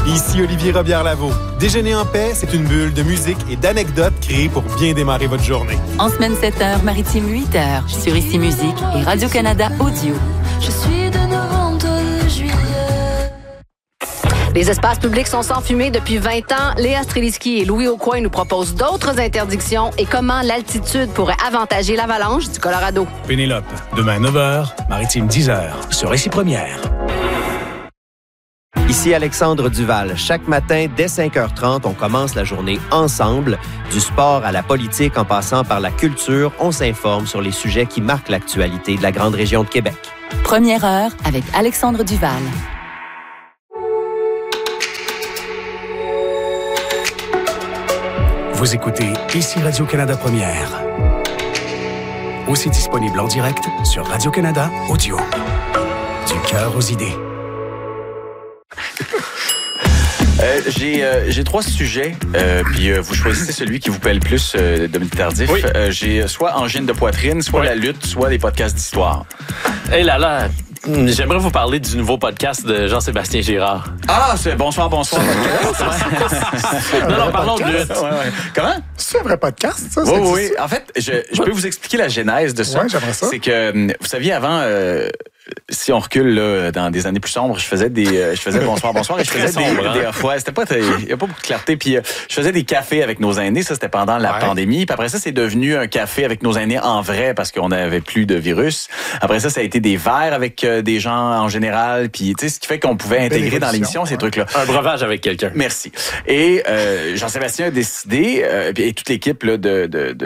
Ici Olivier Robillard-Lavaux. Déjeuner en paix, c'est une bulle de musique et d'anecdotes créées pour bien démarrer votre journée. En semaine 7h, Maritime 8h, sur Ici Musique et Radio-Canada Audio. Je suis de novembre de juillet. Les espaces publics sont sans fumée depuis 20 ans. Léa Streliski et Louis Aucoin nous proposent d'autres interdictions et comment l'altitude pourrait avantager l'avalanche du Colorado. Pénélope, demain 9h, Maritime 10h, sur Récit Première. Ici Alexandre Duval. Chaque matin, dès 5h30, on commence la journée ensemble. Du sport à la politique, en passant par la culture, on s'informe sur les sujets qui marquent l'actualité de la grande région de Québec. Première heure avec Alexandre Duval. Vous écoutez Ici Radio-Canada Première. Aussi disponible en direct sur Radio-Canada Audio. Du cœur aux idées. J'ai 3 sujets, puis vous choisissez celui qui vous plaît le plus, Dominique Tardif. Oui. J'ai soit angine de poitrine, soit la lutte, soit des podcasts d'histoire. Hé là là, j'aimerais vous parler du nouveau podcast de Jean-Sébastien Girard. Ah, c'est bonsoir. Non, parlons de lutte. Ouais. Comment? C'est un vrai podcast, ça? Oui. En fait, je peux vous expliquer la genèse de ça. Oui, j'aimerais ça. C'est que, vous saviez, avant... si on recule là, dans des années plus sombres, je faisais bonsoir et je faisais des ouais, c'était pas il y a pas beaucoup de clarté, puis je faisais des cafés avec nos aînés, ça c'était pendant la pandémie, puis après ça c'est devenu un café avec nos aînés en vrai parce qu'on n'avait plus de virus. Après ça a été des verres avec des gens en général, puis tu sais ce qui fait qu'on pouvait intégrer dans l'émission ces trucs là. Un breuvage avec quelqu'un. Merci. Et Jean-Sébastien a décidé et toute l'équipe là de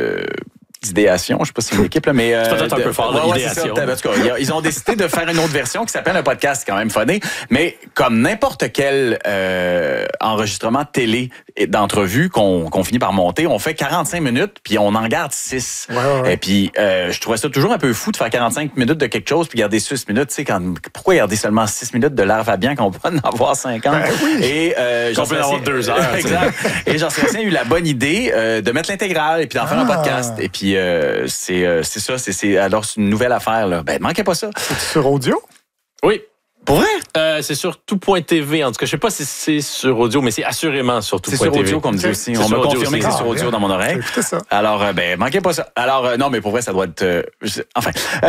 d'idéation, je sais pas si c'est une équipe là, mais c'est peut-être un peu fort l'idéation. En tout cas, ils ont décidé de faire une autre version qui s'appelle un podcast, quand même funny, mais comme n'importe quel enregistrement télé d'entrevue qu'on finit par monter, on fait 45 minutes puis on en garde 6. Ouais. Et puis je trouvais ça toujours un peu fou de faire 45 minutes de quelque chose puis garder 6 minutes, tu sais pourquoi garder seulement 6 minutes de l'art Fabian quand on peut en avoir 50? Ben oui. Et on peut en avoir 2 heures. Exact. Et Jean-Sébastien a eu la bonne idée de mettre l'intégrale et puis d'en faire un podcast. Et puis c'est ça, alors c'est une nouvelle affaire là. Ben manquez pas ça. C'est sur audio? Oui. Pour vrai? C'est sur tout.tv. En tout cas, je sais pas si c'est sur audio, mais c'est assurément sur tout.tv. C'est sur audio qu'on me dit aussi. On m'a confirmé que c'est sur audio dans mon oreille. Écoutez ça. Alors, manquez pas ça. Alors, non, mais pour vrai, ça doit être... enfin.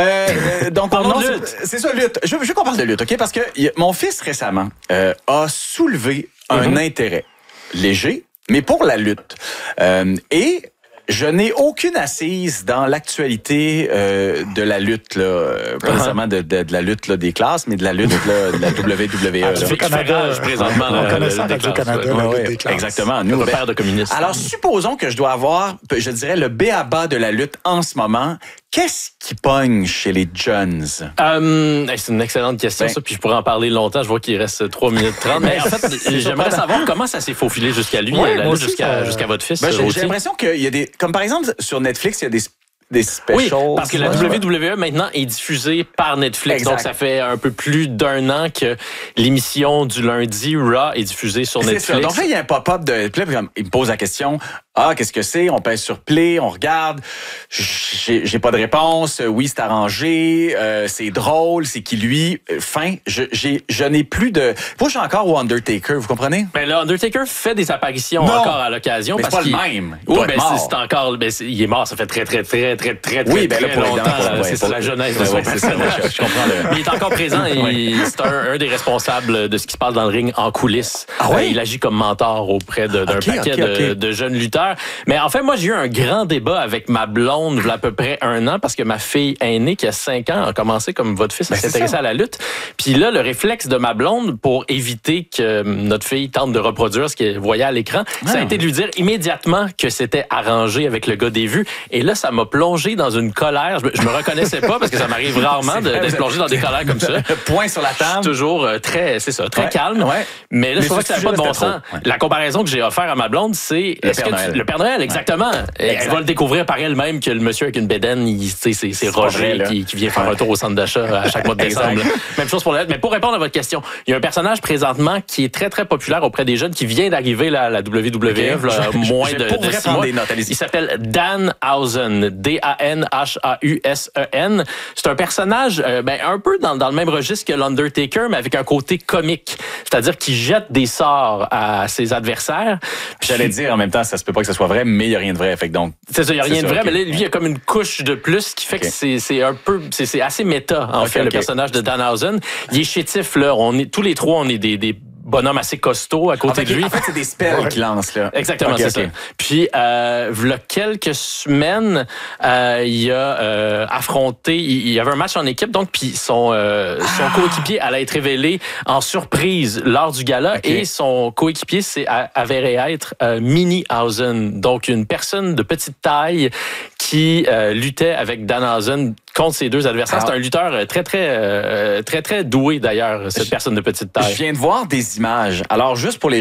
Donc, parlons de lutte. C'est ça, lutte. Je veux qu'on parle de lutte, OK? Parce que mon fils, récemment, a soulevé un intérêt léger, mais pour la lutte. Et... je n'ai aucune assise dans l'actualité de la lutte, là, pas nécessairement de la lutte là, des classes, mais de la lutte là, de la WWE. Tu fais Canada présentement on connaît ça, Radio-Canada, la lutte des classes. Exactement. Nous, père de communistes. Alors, supposons que je dois avoir, je dirais, le b.a.-ba de la lutte en ce moment. Qu'est-ce qui pogne chez les Jones? C'est une excellente question, ça, puis je pourrais en parler longtemps. Je vois qu'il reste 3 minutes 30. Mais en fait, j'aimerais savoir comment ça s'est faufilé jusqu'à lui, la lutte jusqu'à votre fils. J'ai l'impression qu'il y a des... Comme par exemple, sur Netflix, il y a des specials. Oui, parce que la WWE maintenant est diffusée par Netflix. Exact. Donc ça fait un peu plus d'1 an que l'émission du lundi Raw est diffusée sur Netflix. C'est ça. Donc là, il y a un pop-up de... Il me pose la question... qu'est-ce que c'est? On pèse sur play, on regarde. J'ai pas de réponse. Oui, c'est arrangé. C'est drôle. C'est qui lui? Fin. Je n'ai plus de... Moi, je suis encore au Undertaker, vous comprenez? Mais le Undertaker fait des apparitions encore à l'occasion. Mais parce c'est pas le même. Oui, c'est encore... il est mort. Ça fait très longtemps. C'est la jeunesse de son personnage. Je comprends. Il est encore présent et c'est un des responsables de ce qui se passe dans le ring en coulisses. Il agit comme mentor auprès d'un paquet de jeunes lutteurs. Mais en fait, moi, j'ai eu un grand débat avec ma blonde il y a à peu près 1 an parce que ma fille aînée, qui a 5 ans, a commencé comme votre fils à s'intéresser à la lutte. Puis là, le réflexe de ma blonde pour éviter que notre fille tente de reproduire ce qu'elle voyait à l'écran, ça a été de lui dire immédiatement que c'était arrangé avec le gars des vues. Et là, ça m'a plongé dans une colère. Je me reconnaissais pas parce que ça m'arrive rarement d'être plongé dans des colères comme ça. Point sur la table. Je suis toujours très calme. Ouais. Mais là, je trouvais que ça n'avait pas de bon sens. La comparaison que j'ai offerte à ma blonde, c'est Le Père Noël, exactement. Elle va le découvrir par elle-même que le monsieur avec une bédaine, c'est Roger qui vient faire un tour au centre d'achat à chaque mois de décembre. Même chose pour la lettre. Mais pour répondre à votre question, il y a un personnage présentement qui est très, très populaire auprès des jeunes, qui vient d'arriver à la WWE, moins de 6 mois. Il s'appelle Danhausen. Danhausen. C'est un personnage un peu dans le même registre que l'Undertaker, mais avec un côté comique. C'est-à-dire qu'il jette des sorts à ses adversaires. Puis j'allais dire en même temps, ça se peut pas que ce soit vrai, mais il y a rien de vrai. Fait que donc. C'est ça, il y a rien de vrai, mais là, lui, il y a comme une couche de plus qui fait que c'est un peu, c'est assez méta, en fait, le personnage de Danhausen. Il est chétif, là. Tous les trois, on est des bonhomme assez costaud à côté de lui. En fait, c'est des spells qu'il lance, là. Exactement, c'est ça. Puis, il y a quelques semaines, il a affronté, il y avait un match en équipe, donc, puis son coéquipier allait être révélé en surprise lors du gala, et son coéquipier avéré être Minihausen, donc une personne de petite taille qui luttait avec Danhausen contre ses deux adversaires. C'est un lutteur très doué, d'ailleurs, cette personne de petite taille. Je viens de voir des images. Alors, juste pour les